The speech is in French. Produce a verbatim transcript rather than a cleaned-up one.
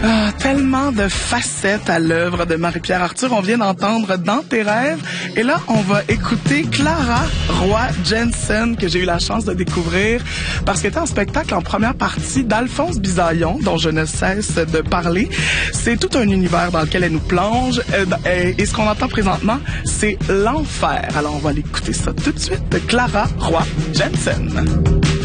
Ah, tellement de facettes à l'œuvre de Marie-Pierre Arthur. On vient d'entendre Dans tes rêves. Et là, on va écouter Clara Roy Jensen, que j'ai eu la chance de découvrir parce qu'elle était en spectacle en première partie d'Alphonse Bisaillon, dont je ne cesse de parler. C'est tout un univers dans lequel elle nous plonge. Et ce qu'on entend présentement, c'est l'enfer. Alors, on va aller écouter ça tout de suite. Clara Roy Jensen.